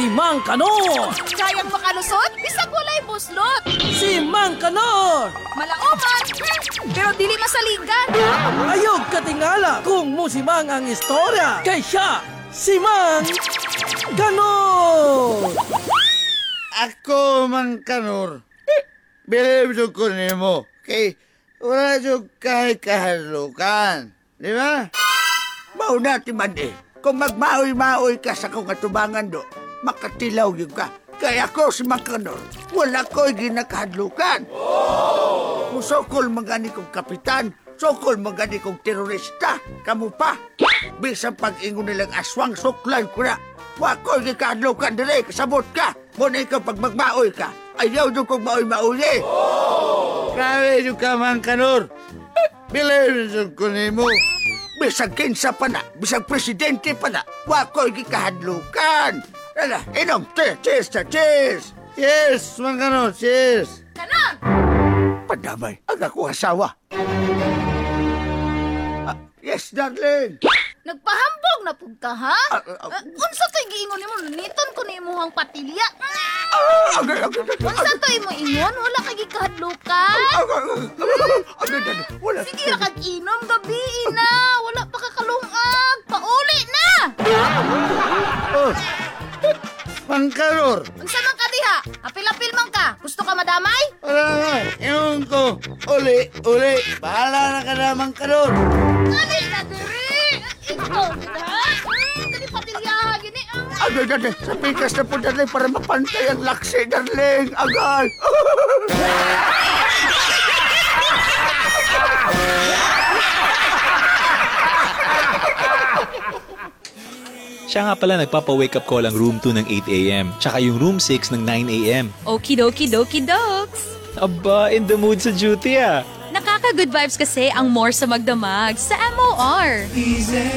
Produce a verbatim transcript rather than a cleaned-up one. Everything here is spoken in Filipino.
si Mang Kanor. Kayang makalusot, bisag walay buslot. Si Mang Kanor. Malauman, hmm, pero dili masaligan. Ayog katingala kung musimang ang istorya. Kay siya, si Mang Kanor. Ako, Mang Kanor. Bilib ko nimo. Kay wala yung kahit kahalukan. Di ba? Mauna ti man eh. Kung magmaoy-maoy ka sa kong atubangan do, makatilaw yung ka. Kaya ako si Mang Kanor, wala ko'y ginakahadlukan. Oh! Musokol magani kong kapitan, sokol magani kong terorista. Kamu pa, bisang pag-ingon nilang aswang suklan ko na. Wako'y ginakahadlukan dire, kasabot ka. Muna ikaw pag magmaoy ka, ayaw doon kong maoy-maoy eh. Oh! Grabe yung ka, Mang Kanor. Bilib ko nimo. Bisag kinsa pa na, bisag presidente pa na, wako'y gikahadlukan. Ala, inom, cheers, cheers, cheers. Cheers, Mang Kanor, cheers. Kanon! Padamay, ang ako asawa. Ah, yes, darling. Nagpahambog na pug ka, ha? Ah, ah, Uh, unsa to'y giingon nimo? Niton ko nimo hang patilya. Ah, agay, agay, agay, Unsa to'y mo ingon? Wala kay gikahadlukan. agay, agay, agay, wala. Sige ra kag inom gabi na. Wala pa ka kalungag. Pauli na. Oh, Mang Kanor. Unsa man ka diha? Apil-apil man ka. Gusto ka madamay? Wala nga, inom ko. Uli, uli. Bahala na ka na, Mang Kanor. Dali na diri. Ikaw gid ha. Hmm, dali patilyaha gini. Ah. Agay, agay, sa pikas na po, darling, para mapantay ang laksi, darling. Agay. Siya nga pala nagpapa-wake up call ang room two ng eight a.m. Tsaka yung room six ng nine a.m. Okidoki doki dokes. Aba, in the mood sa duty ah. Nakaka-good vibes kasi ang more sa magdamag sa M O R.